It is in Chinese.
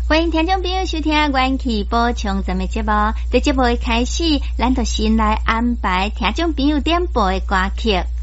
欢迎听众朋友收听元气补充咱们节目。在节目的开始，咱就先来安排听众朋友点播的歌曲。